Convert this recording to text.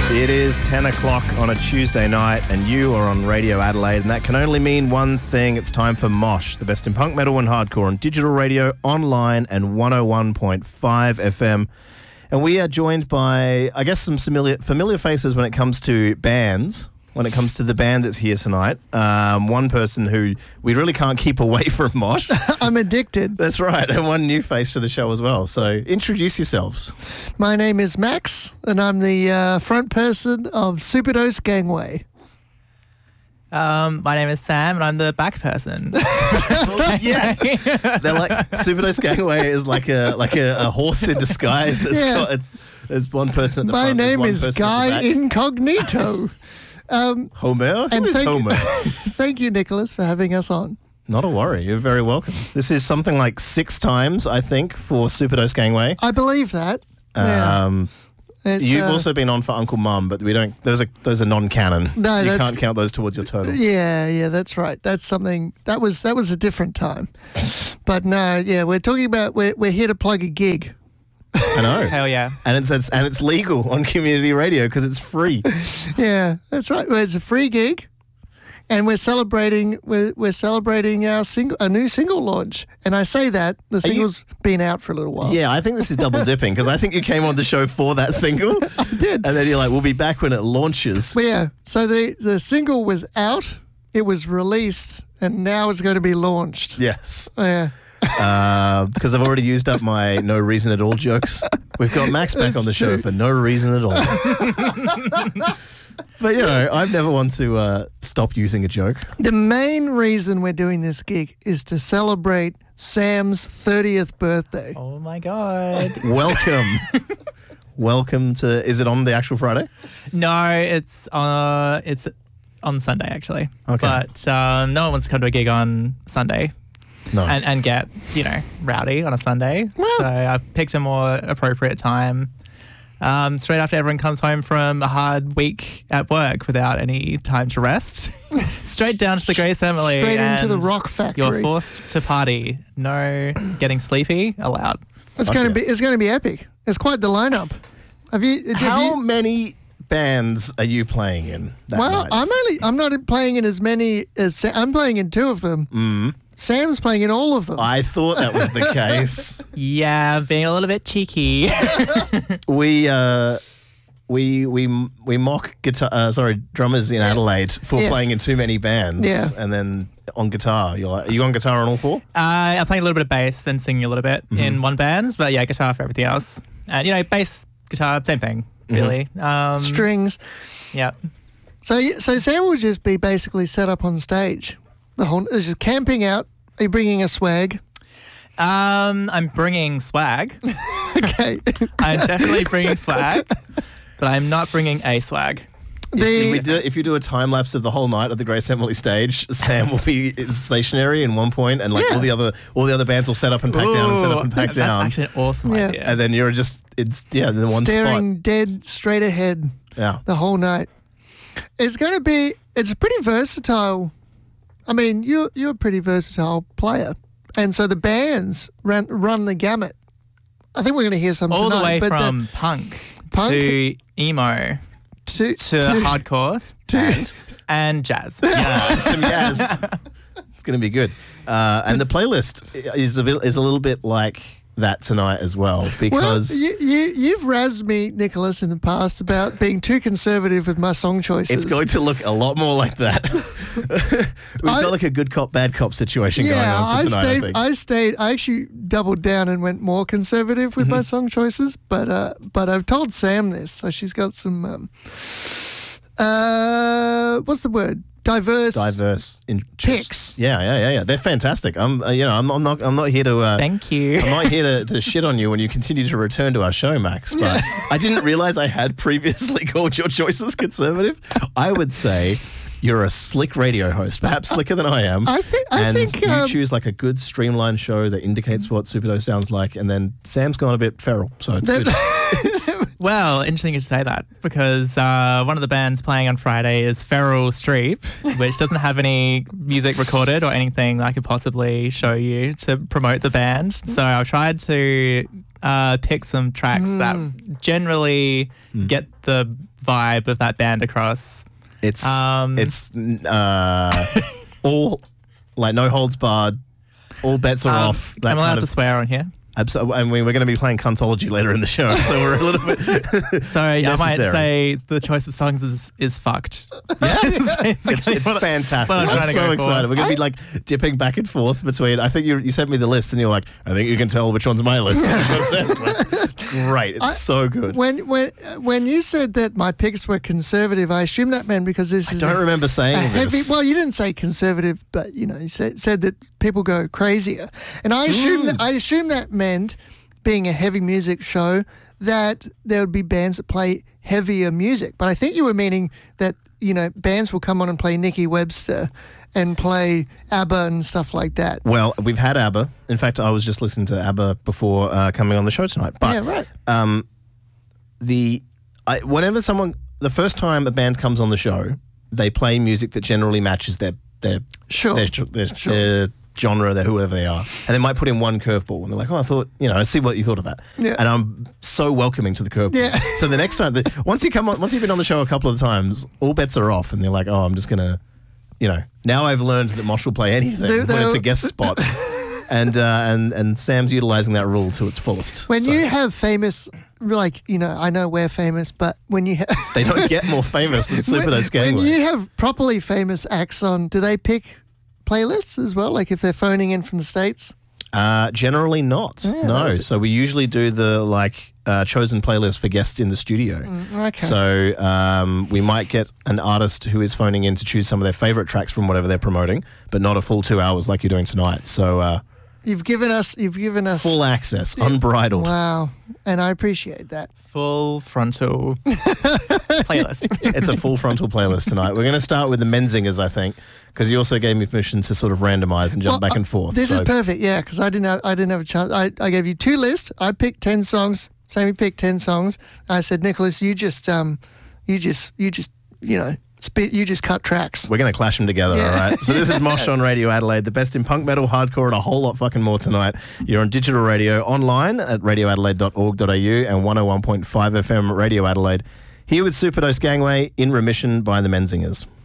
It is 10 o'clock on a Tuesday night and you are on Radio Adelaide, and that can only mean one thing. It's time for Mosh, the best in punk, metal and hardcore on digital radio, online and 101.5 FM. And we are joined by, I guess, some familiar faces when it comes to bands. When it comes to the band that's here tonight, one person who we really can't keep away from Mosh. I'm addicted. That's right, and one new face to the show as well. So introduce yourselves. My name is Max, and I'm the front person of Superdose Gangway. My name is Sam, and I'm the back person. Yes, they're like Superdose Gangway is like a horse in disguise. It's one person at the front. My name is Guy Incognito. Homer? And Who is Homer? Thank you, Nicholas, for having us on. Not a worry. You're very welcome. This is something like 6 times, I think, for Superdose Gangway. I believe that. You've also been on for Uncle Mum, but we don't. Those are non-canon. No, you can't count those towards your total. Yeah, that's right. That's something that was a different time. But no, yeah, we're talking about we're here to plug a gig. I know. Hell yeah. And it's legal on community radio because it's free. Yeah, that's right. Well, it's a free gig, and we're celebrating our new single launch. And I say that the single's been out for a little while. Yeah, I think this is double dipping because I think you came on the show for that single. I did. And then you're like, we'll be back when it launches. But yeah, so the single was out, it was released, and now it's going to be launched. Yes. Yeah. Because I've already used up my no reason at all jokes. We've got Max back on the show for no reason at all. But, I've never want to stop using a joke. The main reason we're doing this gig is to celebrate Sam's 30th birthday. Oh my God. Welcome. Welcome to... Is it on the actual Friday? No, it's on Sunday, actually. Okay. But no one wants to come to a gig on Sunday. No. And get, rowdy on a Sunday. Well, so I picked a more appropriate time. Straight after everyone comes home from a hard week at work without any time to rest. Straight down to the Grey Assembly. Straight into the and rock factory. You're forced to party. No getting sleepy allowed. It's going to be epic. It's quite the lineup. How many bands are you playing in that night? I'm not playing in as many as I'm playing in 2 of them. Mm. Sam's playing in all of them. I thought that was the case. Yeah, being a little bit cheeky. We mock drummers in Adelaide for playing in too many bands. Yeah. And then on guitar, you're like, are you on guitar on all 4? I'm playing a little bit of bass, then singing a little bit in one band, but yeah, guitar for everything else. And bass, guitar, same thing, really. Strings. Yeah. So Sam will just be basically set up on stage. It's just camping out. Are you bringing a swag? I'm bringing swag. Okay. I'm definitely bringing swag, but I'm not bringing a swag. If you do a time lapse of the whole night at the Grey Assembly stage, Sam will be stationary in one point, and all the other bands will set up and pack down and set up and pack down. That's actually an awesome idea. And then you're just in the one staring spot, dead straight ahead. Yeah. The whole night. It's pretty versatile. I mean, you're a pretty versatile player, and so the bands run the gamut. I think we're going to hear some all tonight. the way from punk to emo to hardcore and jazz. Yeah, some jazz. It's going to be good. And the playlist is a little bit like that tonight as well, because you've razzed me, Nicholas, in the past about being too conservative with my song choices. It's going to look a lot more like that. We've got like a good cop, bad cop situation going on for tonight. I actually doubled down and went more conservative with my song choices, but I've told Sam this, so she's got some what's the word? Diverse picks. Yeah. They're fantastic. I'm not here to. Thank you. I'm not here to shit on you when you continue to return to our show, Max. But I didn't realize I had previously called your choices conservative. I would say you're a slick radio host, perhaps slicker than I am. I think you choose like a good streamlined show that indicates what Superdose sounds like, and then Sam's gone a bit feral, so it's good. Well, interesting you should say that, because one of the bands playing on Friday is Feral Streep, which doesn't have any music recorded or anything that I could possibly show you to promote the band. So I've tried to pick some tracks that generally get the vibe of that band across. It's all like no holds barred, all bets are off. That I'm allowed kind to of, swear on here. I mean, we're going to be playing Cuntology later in the show, so we're a little bit. So I might necessary. say the choice of songs is fucked. Yeah, it's what fantastic. I'm trying I'm to so go excited. for. We're going to be like dipping back and forth between. I think you sent me the list, and you're like, I think you can tell which one's my list. And which one's Sam's list. Great, it's so good. When you said that my picks were conservative, I assume that meant because this is I don't remember saying heavy. this. Well, you didn't say conservative, but you know, you said that people go crazier, and I assume that meant, being a heavy music show, that there would be bands that play heavier music. But I think you were meaning that, you know, bands will come on and play Nikki Webster and play ABBA and stuff like that. Well, we've had ABBA. In fact, I was just listening to ABBA before coming on the show tonight. But Yeah, right. the first time a band comes on the show, they play music that generally matches their Sure. genre, their whoever they are, and they might put in one curveball, and they're like, "Oh, I see what you thought of that." Yeah. And I'm so welcoming to the curveball. Yeah. So the next time, once you've been on the show a couple of times, all bets are off, and they're like, "Oh, I'm just gonna, now I've learned that Mosh will play anything when it's a guest spot." And Sam's utilizing that rule to its fullest. When you have famous, like, I know we're famous, but when you they don't get more famous than Superdose Gangway. when you have properly famous acts on, do they pick playlists as well? Like if they're phoning in from the States? Generally not. No. So we usually do the chosen playlist for guests in the studio. Okay. So we might get an artist who is phoning in to choose some of their favorite tracks from whatever they're promoting, but not a full 2 hours like you're doing tonight. So You've given us full access, unbridled. Wow. And I appreciate that. Full frontal playlist. It's a full frontal playlist tonight. We're going to start with the Menzingers, I think, because you also gave me permission to sort of randomize and jump back and forth. This is perfect, yeah, because I didn't have a chance. I gave you 2 lists. I picked 10 songs. Sammy picked 10 songs. I said, Nicholas, you just cut tracks. We're going to clash them together, all right? So this is Mosh on Radio Adelaide, the best in punk, metal, hardcore, and a whole lot fucking more tonight. You're on digital radio, online at radioadelaide.org.au and 101.5 FM Radio Adelaide. Here with Superdose Gangway, In Remission by the Menzingers.